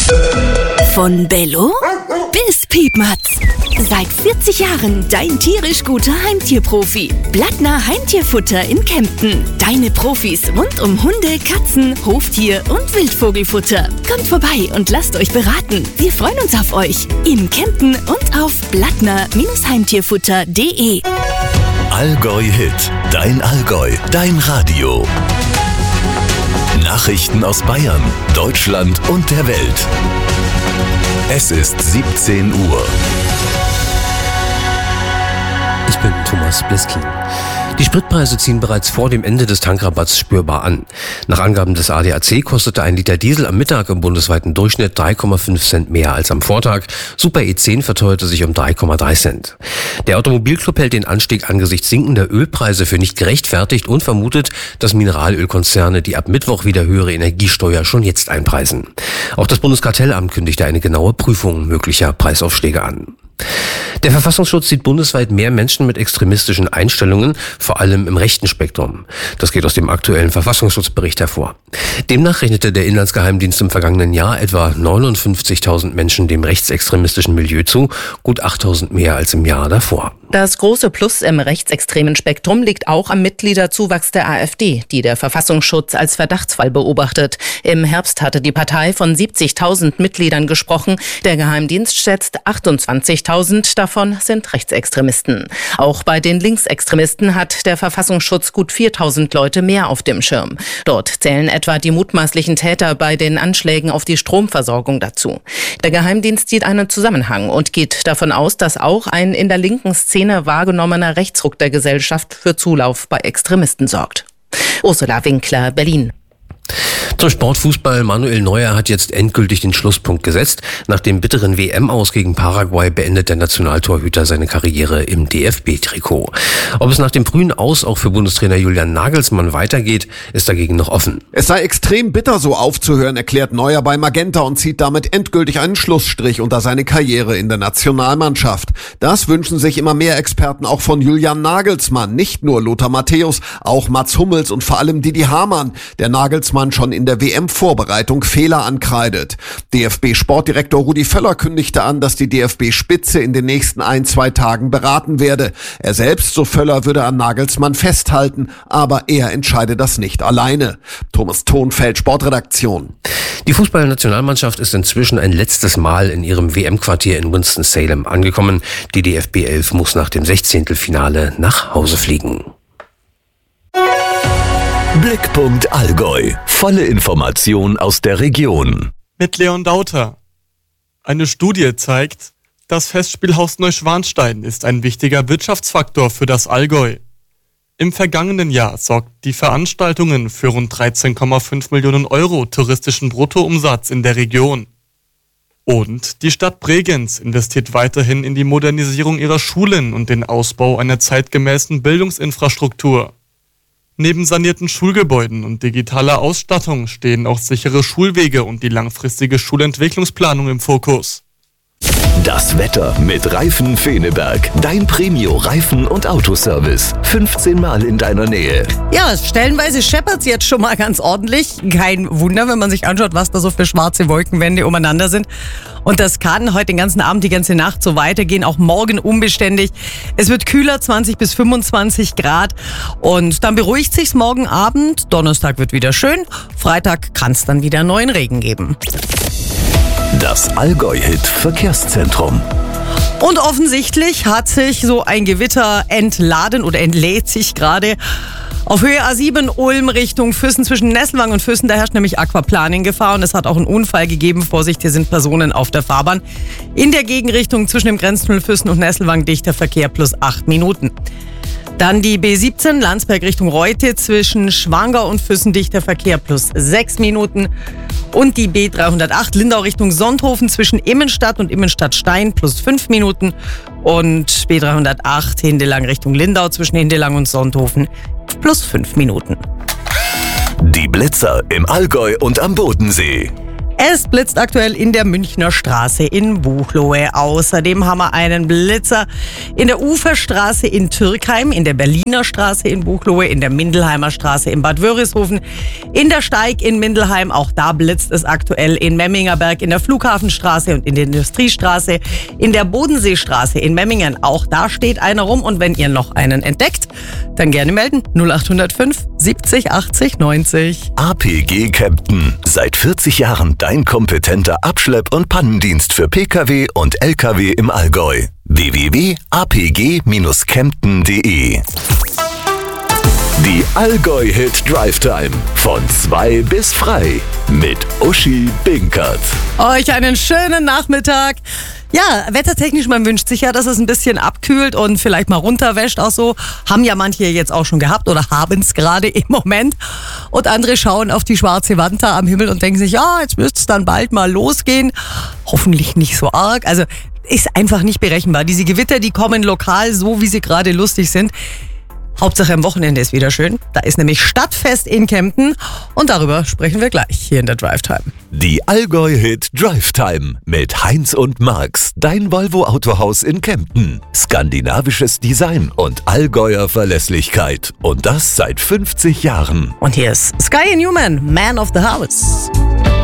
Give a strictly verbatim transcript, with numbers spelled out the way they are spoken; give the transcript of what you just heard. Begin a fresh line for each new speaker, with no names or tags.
Von Bello bis Piepmatz. Seit vierzig Jahren dein tierisch guter Heimtierprofi. Blattner Heimtierfutter in Kempten. Deine Profis rund um Hunde, Katzen, Hoftier und Wildvogelfutter. Kommt vorbei und lasst euch beraten. Wir freuen uns auf euch. In Kempten und auf blattner Heimtierfutter punkt de.
Allgäu Hit. Dein Allgäu. Dein Radio. Nachrichten aus Bayern, Deutschland und der Welt. Es ist siebzehn Uhr.
Ich bin Thomas Bliskin. Die Spritpreise ziehen bereits vor dem Ende des Tankrabatts spürbar an. Nach Angaben des A D A C kostete ein Liter Diesel am Mittag im bundesweiten Durchschnitt drei Komma fünf Cent mehr als am Vortag. Super E zehn verteuerte sich um drei Komma drei Cent. Der Automobilclub hält den Anstieg angesichts sinkender Ölpreise für nicht gerechtfertigt und vermutet, dass Mineralölkonzerne die ab Mittwoch wieder höhere Energiesteuer schon jetzt einpreisen. Auch das Bundeskartellamt kündigte eine genaue Prüfung möglicher Preisaufschläge an. Der Verfassungsschutz sieht bundesweit mehr Menschen mit extremistischen Einstellungen, vor allem im rechten Spektrum. Das geht aus dem aktuellen Verfassungsschutzbericht hervor. Demnach rechnete der Inlandsgeheimdienst im vergangenen Jahr etwa neunundfünfzigtausend Menschen dem rechtsextremistischen Milieu zu, gut achttausend mehr als im Jahr davor.
Das große Plus im rechtsextremen Spektrum liegt auch am Mitgliederzuwachs der AfD, die der Verfassungsschutz als Verdachtsfall beobachtet. Im Herbst hatte die Partei von siebzigtausend Mitgliedern gesprochen. Der Geheimdienst schätzt achtundzwanzigtausend, davon sind Rechtsextremisten. Auch bei den Linksextremisten hat der Verfassungsschutz gut viertausend Leute mehr auf dem Schirm. Dort zählen etwa die mutmaßlichen Täter bei den Anschlägen auf die Stromversorgung dazu. Der Geheimdienst sieht einen Zusammenhang und geht davon aus, dass auch ein in der linken Szene wahrgenommener Rechtsruck der Gesellschaft für Zulauf bei Extremisten sorgt. Ursula Winkler, Berlin.
Zum Sportfußball. Manuel Neuer hat jetzt endgültig den Schlusspunkt gesetzt. Nach dem bitteren W M-Aus gegen Paraguay beendet der Nationaltorhüter seine Karriere im D F B-Trikot. Ob es nach dem frühen Aus auch für Bundestrainer Julian Nagelsmann weitergeht, ist dagegen noch offen.
Es sei extrem bitter, so aufzuhören, erklärt Neuer bei Magenta und zieht damit endgültig einen Schlussstrich unter seine Karriere in der Nationalmannschaft. Das wünschen sich immer mehr Experten auch von Julian Nagelsmann. Nicht nur Lothar Matthäus, auch Mats Hummels und vor allem Didi Hamann, der Nagelsmann schon in der W M-Vorbereitung Fehler ankreidet. D F B-Sportdirektor Rudi Völler kündigte an, dass die D F B-Spitze in den nächsten ein, zwei Tagen beraten werde. Er selbst, so Völler, würde an Nagelsmann festhalten, aber er entscheide das nicht alleine. Thomas Thonfeld, Sportredaktion.
Die Fußballnationalmannschaft ist inzwischen ein letztes Mal in ihrem W M-Quartier in Winston-Salem angekommen. Die D F B elf muss nach dem Sechzehntelfinale nach Hause fliegen.
Blickpunkt Allgäu. Volle Information aus der Region.
Mit Leon Dauter. Eine Studie zeigt, das Festspielhaus Neuschwanstein ist ein wichtiger Wirtschaftsfaktor für das Allgäu. Im vergangenen Jahr sorgten die Veranstaltungen für rund dreizehn Komma fünf Millionen Euro touristischen Bruttoumsatz in der Region. Und die Stadt Bregenz investiert weiterhin in die Modernisierung ihrer Schulen und den Ausbau einer zeitgemäßen Bildungsinfrastruktur. Neben sanierten Schulgebäuden und digitaler Ausstattung stehen auch sichere Schulwege und die langfristige Schulentwicklungsplanung im Fokus.
Das Wetter mit Reifen Feneberg. Dein Premio-Reifen- und Autoservice. fünfzehn Mal in deiner Nähe.
Ja, stellenweise scheppert's jetzt schon mal ganz ordentlich. Kein Wunder, wenn man sich anschaut, was da so für schwarze Wolkenwände umeinander sind. Und das kann heute den ganzen Abend, die ganze Nacht so weitergehen. Auch morgen unbeständig. Es wird kühler, zwanzig bis fünfundzwanzig Grad. Und dann beruhigt sich's morgen Abend. Donnerstag wird wieder schön. Freitag kann's dann wieder neuen Regen geben.
Das Allgäu-Hit Verkehrszentrum.
Und offensichtlich hat sich so ein Gewitter entladen oder entlädt sich gerade. Auf Höhe A sieben Ulm Richtung Füssen, zwischen Nesselwang und Füssen, da herrscht nämlich Aquaplaning-Gefahr und es hat auch einen Unfall gegeben. Vorsicht, hier sind Personen auf der Fahrbahn. In der Gegenrichtung zwischen dem Grenztunnel Füssen und Nesselwang dichter Verkehr plus acht Minuten. Dann die B siebzehn, Landsberg Richtung Reute, zwischen Schwangau und Füssen dichter Verkehr plus sechs Minuten. Und die B dreihundertacht, Lindau Richtung Sonthofen, zwischen Immenstadt und Immenstadt-Stein plus fünf Minuten. Und B dreihundertacht, Hindelang Richtung Lindau, zwischen Hindelang und Sonthofen plus fünf Minuten.
Die Blitzer im Allgäu und am Bodensee.
Es blitzt aktuell in der Münchner Straße in Buchloe. Außerdem haben wir einen Blitzer in der Uferstraße in Türkheim, in der Berliner Straße in Buchloe, in der Mindelheimer Straße in Bad Wörishofen, in der Steig in Mindelheim. Auch da blitzt es aktuell in Memmingerberg, in der Flughafenstraße und in der Industriestraße, in der Bodenseestraße in Memmingen. Auch da steht einer rum. Und wenn ihr noch einen entdeckt, dann gerne melden. null acht null fünf siebzig achtzig neunzig.
A P G Kempten. Seit vierzig Jahren dein kompetenter Abschlepp- und Pannendienst für Pkw und Lkw im Allgäu. w w w punkt a p g Bindestrich kempten punkt d e. Die Allgäu-Hit Drive Time. Von zwei bis frei. Mit Uschi Binkert.
Euch einen schönen Nachmittag. Ja, wettertechnisch, man wünscht sich ja, dass es ein bisschen abkühlt und vielleicht mal runterwäscht auch so. Haben ja manche jetzt auch schon gehabt oder haben es gerade im Moment. Und andere schauen auf die schwarze Wand da am Himmel und denken sich, ja, jetzt müsste es dann bald mal losgehen. Hoffentlich nicht so arg. Also ist einfach nicht berechenbar. Diese Gewitter, die kommen lokal so, wie sie gerade lustig sind. Hauptsache am Wochenende ist wieder schön. Da ist nämlich Stadtfest in Kempten und darüber sprechen wir gleich hier in der Drive Time.
Die Allgäu-Hit Drive Time mit Heinz und Marx, dein Volvo-Autohaus in Kempten. Skandinavisches Design und Allgäuer Verlässlichkeit. Und das seit fünfzig Jahren.
Und hier ist Sky Newman, Man of the House.